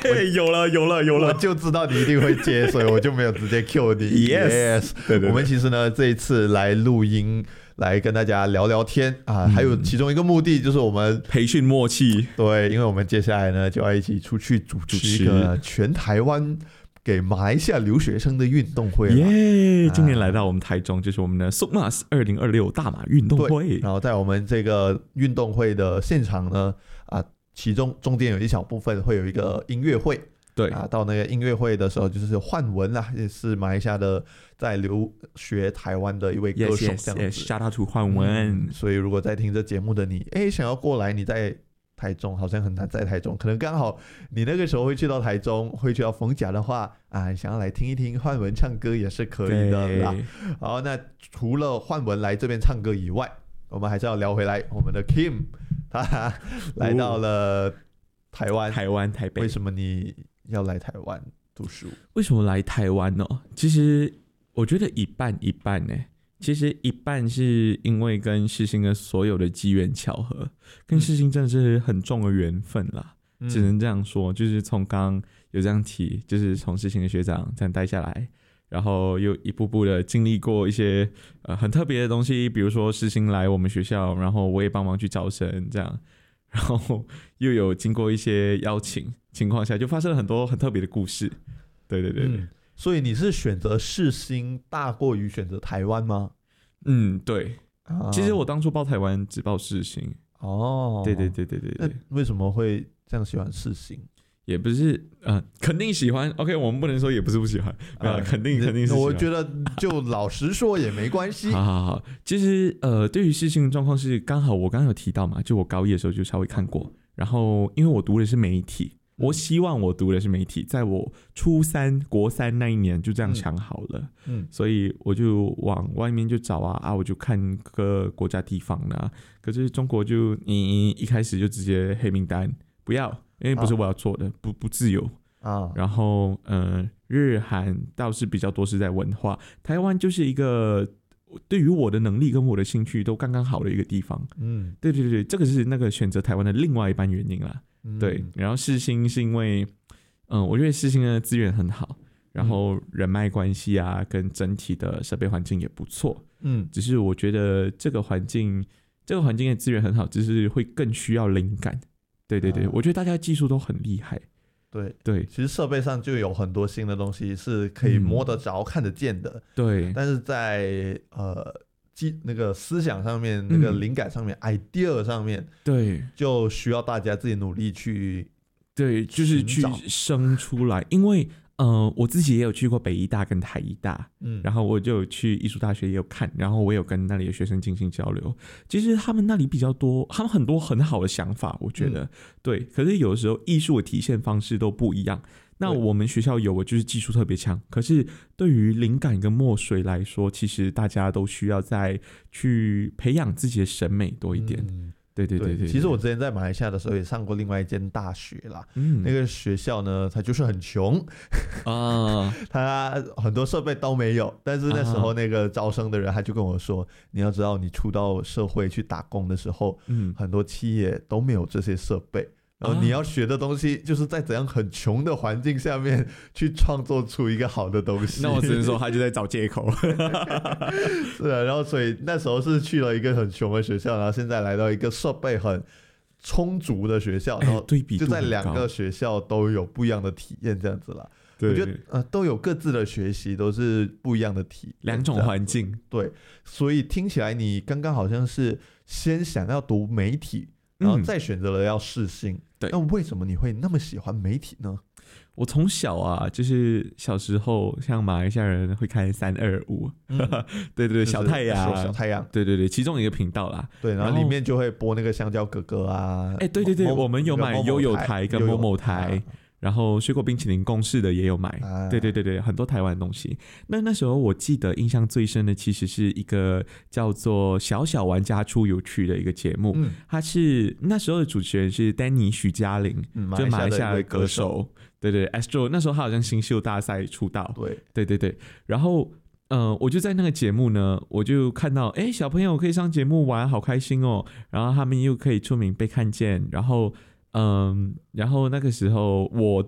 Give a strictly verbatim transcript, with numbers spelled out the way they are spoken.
有了有了有了， 我就知道你一定会接，所以我就没有直接 Q 你。 Yes， yes 对对对， 我们其实呢这一次来录音，来跟大家聊聊天啊，嗯、还有其中一个目的就是我们培训默契。 对，因为我们接下来呢就要一起出去主持一个全台湾给马来西亚留学生的运动会了。 耶！今年来到我们台中，就是我们的 SOCMAS 二零二六大马运动会。 然后在我们这个运动会的现场呢，啊，其中中间有一小部分会有一个音乐会。 对啊，到那个音乐会的时候，就是焕文啦，也是马来西亚的在留学台湾的一位歌手，这样子。 Shout out to 焕文、 嗯。所以如果在听这节目的你，哎，想要过来，你在台中好像很难在台中，可能刚好你那个时候会去到台中，会去到逢甲的话啊，想要来听一听焕文唱歌也是可以的啦。好，那除了焕文来这边唱歌以外，我们还是要聊回来我们的 Kim， 他来到了台湾， 台湾台北。 为什么你要来台湾读书？ 为什么来台湾呢？其实我觉得一半一半呢、欸。其实一半是因为跟世新的所有的机缘巧合，跟世新真的是很重的缘分啦、嗯，只能这样说。就是从刚有这样提，就是从世新的学长这样带下来，然后又一步步的经历过一些呃很特别的东西，比如说世新来我们学校，然后我也帮忙去招生这样。然后又有经过一些邀请情况下，就发生了很多很特别的故事。对对对对、嗯， 所以你是选择世新大过于选择台湾吗？ 嗯，对。啊、其实我当初报台湾只报世新。 哦， 对对对对对对。 那为什么会这样喜欢世新？ 也不是，呃，肯定喜欢。OK， 我们不能说也不是不喜欢，呃、肯定肯定是喜欢。 我觉得就老实说也没关系。 好好好，其实呃，对于世新的状况是，刚好我刚刚有提到嘛，就我高一的时候就稍微看过，然后因为我读的是媒体，我希望我读的是媒体，在我初三国三那一年就这样想好了，嗯，所以我就往外面就找啊啊，我就看各个国家地方的、啊，可是中国就你一开始就直接黑名单，不要。因为不是我要做的，啊、不不自由啊。然后，呃，日韩倒是比较多是在文化，台湾就是一个对于我的能力跟我的兴趣都刚刚好的一个地方。嗯，对对对，这个是那个选择台湾的另外一半原因啦。嗯、对，然后世新是因为，嗯、呃，我觉得世新的资源很好，然后人脉关系啊，跟整体的设备环境也不错。嗯，只是我觉得这个环境，这个环境的资源很好，只是会更需要灵感。对对对、啊，我觉得大家技术都很厉害。 对对， 其实设备上就有很多新的东西是可以摸得着、嗯、看得见的。 对， 但是在呃那个思想上面、嗯、那个灵感上面、idea 上面， 对， 就需要大家自己努力去， 对，就是去生出来，因为。呃，我自己也有去过北医大跟台医大，嗯，然后我就有去艺术大学也有看，然后我有跟那里的学生进行交流。其实他们那里比较多，他们很多很好的想法，我觉得、嗯、对。可是有的时候艺术的体现方式都不一样。那我们学校有，我就是技术特别强，可是对于灵感跟墨水来说，其实大家都需要再去培养自己的审美多一点。嗯对对 对, 对, 对, 对， 其实我之前在马来西亚的时候也上过另外一间大学啦，嗯，那个学校呢，它就是很穷啊，它很多设备都没有，但是那时候那个招生的人他就跟我说，你要知道你出到社会去打工的时候，嗯，很多企业都没有这些设备。然后你要学的东西，就是在怎样很穷的环境下面去创作出一个好的东西。 那我只能说，他就在找借口。 是啊，然后所以那时候是去了一个很穷的学校，然后现在来到一个设备很充足的学校，然后就在两个学校都有不一样的体验，这样子啦。我觉得呃都有各自的学习，都是不一样的体验， 两种环境。 对，所以听起来你刚刚好像是先想要读媒体。然后再选择了要世新、嗯，对，那为什么你会那么喜欢媒体呢？ 我从小啊，就是小时候，像马来西亚人会看三二五，对对对，小太阳， 小太阳， 对对对，其中一个频道啦， 对，然后里面就会播那个香蕉哥哥啊， 哎，对对对，我们有买悠悠台跟某某台。然后水果冰淇淋公式的也有买、啊、对对对对，很多台湾的东西。那那时候我记得印象最深的其实是一个叫做小小玩家出有趣的一个节目、嗯、他是那时候的主持人是丹尼许嘉玲、嗯、就马来西亚的歌手，对对 Astro， 那时候他好像新秀大赛出道，对对对对，然后呃，我就在那个节目呢，我就看到哎，小朋友可以上节目玩好开心哦，然后他们又可以出名被看见，然后嗯，然后那个时候我